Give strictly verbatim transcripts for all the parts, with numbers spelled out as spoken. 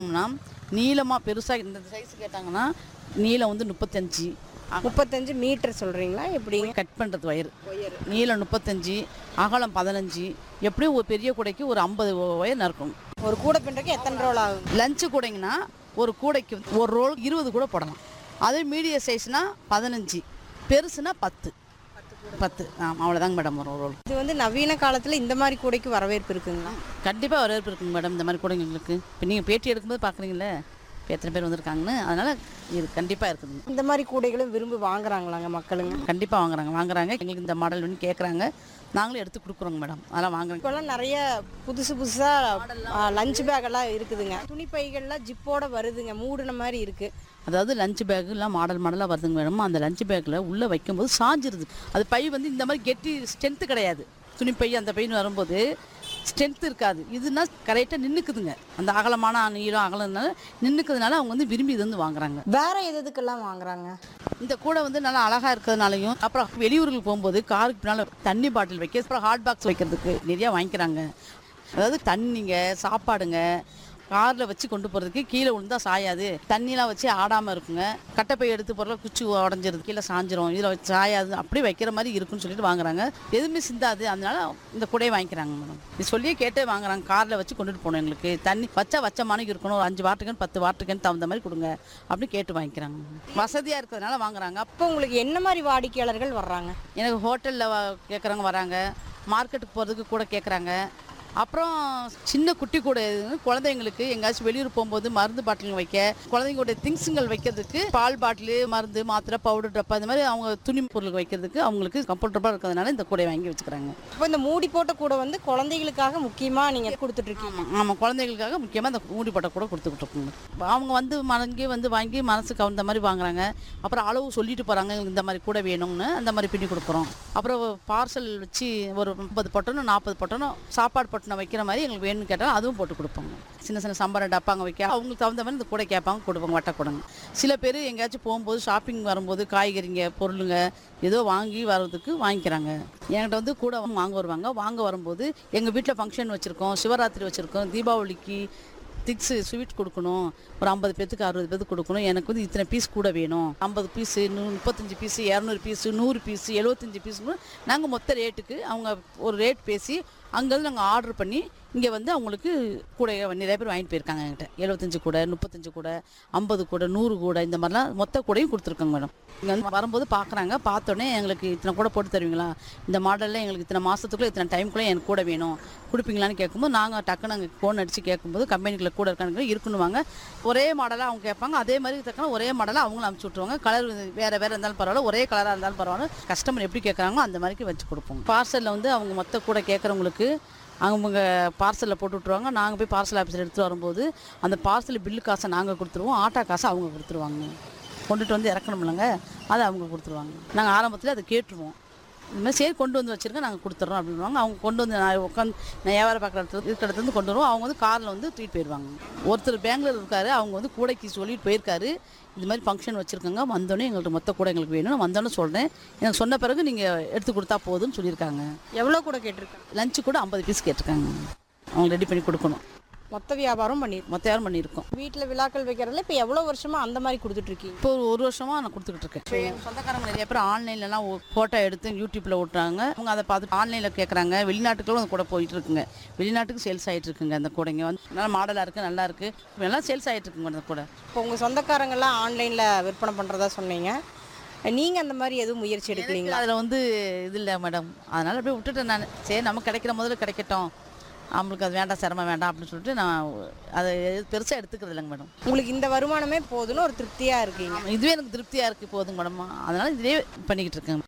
னா நீளமாக பெருசாக இந்த சைஸ் கேட்டாங்கன்னா நீளம் வந்து முப்பத்தஞ்சு முப்பத்தஞ்சு மீட்டர் சொல்கிறீங்களா எப்படிங்க? கட் பண்ணுறது ஒயர் நீளம் முப்பத்தஞ்சு அகலம் பதினஞ்சு எப்படியும் ஒரு பெரிய கூடைக்கு ஒரு ஐம்பது ஒயர் நறுக்கணும். ஒரு கூடை பின்னுறதுக்கு எத்தனை ரோல் ஆகும்? லஞ்சு கூடைங்கன்னா ஒரு கூடைக்கு ஒரு ரோல் இருபது கூட போடலாம். அதே மீடியம் சைஸ்னால் பதினஞ்சு, பெருசுனா பத்து பத்து ஆமாம் அவ்வளோதாங்க மேடம் ஒரு ரோல். இது வந்து நவீன காலத்தில் இந்த மாதிரி கூடைக்கு வரவேற்பு இருக்குங்களா? கண்டிப்பாக வரவேற்பு இருக்குங்க மேடம் இந்த மாதிரி கூடைங்களுக்கு. இப்போ நீங்கள் பேட்டி எடுக்கும்போது பார்க்குறீங்களே இப்போ எத்தனை பேர் வந்திருக்காங்கன்னு, அதனால் இது கண்டிப்பாக இருக்குதுங்க. இந்த மாதிரி கூடைகளும் விரும்பி வாங்குறாங்களாங்க மக்களுங்க? கண்டிப்பாக வாங்குறாங்க வாங்குறாங்க எங்களுக்கு இந்த மாடல் வேணும்னு கேட்குறாங்க, நாங்களும் எடுத்து கொடுக்குறோங்க மேடம். அதெல்லாம் வாங்குறாங்க. இப்போல்லாம் நிறைய புதுசு புதுசாக லஞ்ச் பேக்கெல்லாம் இருக்குதுங்க. துணிப்பைகள்லாம் ஜிப்போட வருதுங்க, மூடின மாதிரி இருக்குது. அதாவது லஞ்ச் பேக்குலாம் மாடல் மாடலாக வருதுங்க மேடம். அந்த லஞ்ச் பேக்கில் உள்ளே வைக்கும்போது சாஞ்சிருது. அது பை வந்து இந்த மாதிரி கெட்டி ஸ்ட்ரென்த்து கிடையாது. துணிப்பை அந்த பையன் வரும்போது ஸ்ட்ரென்த்து இருக்காது. இதுனா கரெக்டாக நின்றுக்குதுங்க. அந்த அகலமான நீளம் அகலம்னால நின்றுக்கிறதுனால அவங்க வந்து விரும்பி இது வந்து வாங்குறாங்க. வேற எதுக்கெல்லாம் வாங்குறாங்க? இந்த கூடை வந்து நல்லா அழகாக இருக்கிறதுனாலையும், அப்புறம் வெளியூர்களுக்கு போகும்போது காருக்கு பின்னால் தண்ணி பாட்டில் வைக்க, அப்புறம் ஹாட் பாக்ஸ் வைக்கிறதுக்கு நிறையா வாங்கிக்கிறாங்க. அதாவது தண்ணிங்க சாப்பாடுங்க காரில் வச்சு கொண்டு போகிறதுக்கு கீழே விழுந்தா சாயாது, தண்ணிலாம் வச்சு ஆடாமல் இருக்குங்க. கட்டைப்பை எடுத்து போகிற குச்சி உடஞ்சிருது, கீழே சாஞ்சிரும், இதில் வச்சு சாயாது அப்படியே வைக்கிற மாதிரி இருக்குன்னு சொல்லிட்டு வாங்குறாங்க. எதுவுமே சிந்தாது, அதனால இந்த கூடையை வாங்கிக்கிறாங்க மேடம். இது சொல்லியே கேட்டே வாங்குறாங்க. காரில் வச்சு கொண்டுட்டு போகணும், எங்களுக்கு தண்ணி வச்சா வச்ச மாணிக்கு இருக்கணும், ஒரு அஞ்சு வாட்டுக்குன்னு பத்து வாட்டுக்குன்னு தகுந்த மாதிரி கொடுங்க அப்படின்னு கேட்டு வாங்கிக்கிறாங்க. வசதியாக இருக்கிறதுனால வாங்குறாங்க. அப்போ உங்களுக்கு என்ன மாதிரி வாடிக்கையாளர்கள் வர்றாங்க? எனக்கு ஹோட்டலில் கேட்குறவங்க வராங்க, மார்க்கெட்டுக்கு போகிறதுக்கு கூட கேட்குறாங்க. அப்புறம் சின்ன குட்டி கூட குழந்தைங்களுக்கு எங்கேயாச்சும் வெளியூர் போகும்போது மருந்து பாட்டில் வைக்க, குழந்தைங்களுடைய திங்ஸுங்கள் வைக்கிறதுக்கு பால் பாட்டில், மருந்து, மாத்திரை, பவுடர் டப்பா, இந்த மாதிரி அவங்க துணி பொருள் வைக்கிறதுக்கு அவங்களுக்கு கம்ஃபர்டபுளாக இருக்கிறதுனால இந்த கூடையை வாங்கி வச்சுக்கிறாங்க. இப்போ இந்த மூடி போட்ட கூடை வந்து குழந்தைகளுக்காக முக்கியமாக நீங்கள் கொடுத்துட்ருக்கீங்க? ஆமாம், குழந்தைகளுக்காக முக்கியமாக இந்த மூடி போட்ட கூட கொடுத்துக்கிட்டு இருக்கோங்க. அவங்க வந்து மனங்கி வந்து வாங்கி மனசுக்கு அந்த மாதிரி வாங்குறாங்க. அப்புறம் அளவு சொல்லிட்டு போகிறாங்க, இந்த மாதிரி கூட வேணும்னு அந்த மாதிரி பின்னி கொடுக்குறோம். அப்புறம் பார்சல் வச்சு ஒரு முப்பது பொட்டணும் நாற்பது பொட்டணும் சாப்பாடு நான் வைக்கிற மாதிரி எங்களுக்கு வேணும்னு கேட்டால் அதுவும் போட்டு கொடுப்பாங்க. சின்ன சின்ன சம்பரம் டப்பாங்க வைக்க, அவங்களுக்கு தகுந்த மாதிரி இந்த கூட கேட்பாங்க, கொடுப்பாங்க, வட்டை கொடுங்க. சில பேர் எங்கேயாச்சும் போகும்போது ஷாப்பிங் வரும்போது காய்கறிங்க பொருளுங்க ஏதோ வாங்கி வர்றதுக்கு வாங்கிக்கிறாங்க. என்கிட்ட வந்து கூட வாங்க வருவாங்க. வாங்க வரும்போது எங்கள் வீட்டில் ஃபங்க்ஷன் வச்சுருக்கோம், சிவராத்திரி வச்சுருக்கோம், தீபாவளிக்கு திக்ஸு ஸ்வீட் கொடுக்கணும், ஒரு ஐம்பது பேத்துக்கு அறுபது பேத்துக்கு கொடுக்கணும், எனக்கு வந்து இத்தனை பீஸ் கூட வேணும், ஐம்பது பீஸு நூ முப்பத்தஞ்சு பீஸு இரநூறு பீஸு நூறு பீஸு எழுபத்தஞ்சி பீஸுன்னு நாங்கள் மொத்த ரேட்டுக்கு அவங்க ஒரு ரேட் பேசி அங்கேருந்து நாங்கள் ஆர்டர் பண்ணி இங்கே வந்து அவங்களுக்கு கூட நிறைய பேர் வாங்கிட்டு போயிருக்காங்க. என்கிட்ட எழுபத்தஞ்சு கூட, முப்பத்தஞ்சு கூட, ஐம்பது கூட, நூறு கூட, இந்த மாதிரிலாம் மொத்த கூடையும் கொடுத்துருக்காங்க மேடம். இங்கே வந்து வரும்போது பார்க்குறாங்க, பார்த்தோன்னே எங்களுக்கு இத்தனை கூட போட்டு தருவீங்களா, இந்த மாடலில் எங்களுக்கு இத்தனை மாதத்துக்குள்ளே இத்தனை டைமுக்குள்ளே எனக்கு கூட வேணும் கொடுப்பீங்களான்னு கேட்கும்போது நாங்கள் டக்குன்னு அங்கே ஃபோன் அடித்து கேட்கும்போது கம்பெனிக்குள்ளே கூட இருக்காங்க இருக்கணுவாங்க. ஒரே மாடலாக அவங்க கேட்பாங்க, அதே மாதிரி தக்கன ஒரே மாடலாக அவங்களும் அனுப்பிச்சி விட்ருவாங்க. கலர் வேறு வேறு இருந்தாலும் பரவாயில்ல, ஒரே கலராக இருந்தாலும் பரவாயில்ல, கஸ்டமர் எப்படி கேட்குறாங்களோ அந்த மாதிரி வச்சு கொடுப்போம். பார்சலில் வந்து அவங்க மொத்த கூட கேட்குறவங்களுக்கு அவங்க பார்சலில் போட்டு விட்ருவாங்க. நாங்கள் போய் பார்சல் ஆஃபீஸில் எடுத்துகிட்டு வரும்போது அந்த பார்சல் பில்லு காசை நாங்கள் கொடுத்துருவோம், ஆட்டோ காசை அவங்க கொடுத்துருவாங்க. கொண்டுட்டு வந்து இறக்கணும்லங்க, அதை அவங்க கொடுத்துருவாங்க. நாங்கள் ஆரம்பத்தில் அதை கேட்டுருவோம், இந்த மாதிரி சரி கொண்டு வந்து வச்சுருங்க நாங்கள் கொடுத்துட்றோம் அப்படின்வாங்க. அவங்க கொண்டு வந்து நான் உட்காந்து நான் வியாபாரம் பார்க்குற இடத்துல இருக்கிற இடத்துலேருந்து கொண்டு வருவோம். அவங்க வந்து காரில் வந்து தூக்கிட்டு போயிடுவாங்க. ஒருத்தர் பெங்களூர் இருக்கார், அவங்க வந்து கூடைக்கு சொல்லிட்டு போயிருக்காரு, இது மாதிரி ஃபங்க்ஷன் வச்சுருக்காங்க, வந்தோடனே எங்கள்கிட்ட மொத்த கூட எங்களுக்கு வேணும், நான் வந்தோடனே சொல்கிறேன், எனக்கு சொன்ன பிறகு நீங்கள் எடுத்து கொடுத்தா போதும்னு சொல்லியிருக்காங்க. எவ்வளோ கூட கேட்டிருக்காங்க? லஞ்சு கூட ஐம்பது பீஸ் கேட்டிருக்காங்க, அவங்க ரெடி பண்ணி கொடுக்கணும். மொத்த வியாபாரம் பண்ணி மொத்த வியாபாரம் பண்ணியிருக்கோம். வீட்டில் விழாக்கள் வைக்கிறதுல இப்போ எவ்வளோ வருஷமாக அந்த மாதிரி கொடுத்துட்ருக்கீங்க? இப்போ ஒரு ஒரு வருஷமாக நான் கொடுத்துக்கிட்டு இருக்கேன். சொந்தக்காரங்க நிறைய பேர் ஆன்லைன்லலாம் ஃபோட்டோ எடுத்து யூடியூப்பில் ஓட்டுறாங்க, அவங்க அதை பார்த்துட்டு ஆன்லைனில் கேட்குறாங்க. வெளிநாட்டுக்குள்ள அந்த கூட போயிட்டு இருக்குங்க, வெளிநாட்டுக்கு சேல்ஸ் ஆகிட்டு இருக்குங்க. அந்த கூடைங்க வந்து நல்லா மாடலாக இருக்குது, நல்லா இருக்குது, எல்லாம் சேல்ஸ் ஆகிட்டு இருக்குங்க அந்த கூட. இப்போ உங்கள் சொந்தக்காரங்கெல்லாம் ஆன்லைனில் விற்பனை பண்ணுறதா சொன்னீங்க, நீங்கள் அந்த மாதிரி எதுவும் முயற்சி எடுக்கிறீங்களா? அதில் வந்து இது இல்லை மேடம், அதனால் அப்படியே விட்டுட்டேன் நான். சரி நமக்கு கிடைக்கிற முதல்ல கிடைக்கட்டும், நம்மளுக்கு அது வேண்டாம், சிரமம் வேண்டாம் அப்படின்னு சொல்லிட்டு நான் அதை பெருசாக எடுத்துக்கிறது இல்லைங்க மேடம். உங்களுக்கு இந்த வருமானமே போதுன்னு ஒரு திருப்தியாக இருக்கீங்க? இதுவே எனக்கு திருப்தியாக இருக்குது, போதுங்க மேடம், அதனால் இதே பண்ணிக்கிட்டு இருக்கேன்.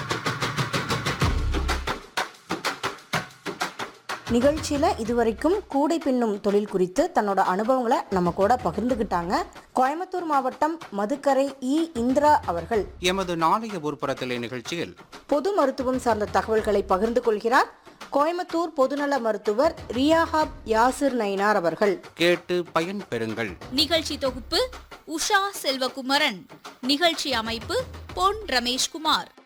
நிகழ்ச்சியில் இதுவரைக்கும் கூடை பின்னும் தொழில் குறித்து தன்னோட அனுபவங்களை நம்ம கூட பகிர்ந்துக்கிட்டாங்க கோயம்புத்தூர் மாவட்டம் மதுக்கரை இ இந்திரா அவர்கள். எமது நாளைய ஒருபுறத்திலே நிகழ்ச்சியில் பொது மருத்துவம் சார்ந்த தகவல்களை பகிர்ந்து கொள்கிறார் கோயம்புத்தூர் பொதுநல மருத்துவர் ரியாஹாப் யாசிர் நயினார் அவர்கள். கேட்டு பயன் பெறுங்கள். நிகழ்ச்சி தொகுப்பு உஷா செல்வகுமரன். நிகழ்ச்சி அமைப்பு பொன் ரமேஷ்குமார்.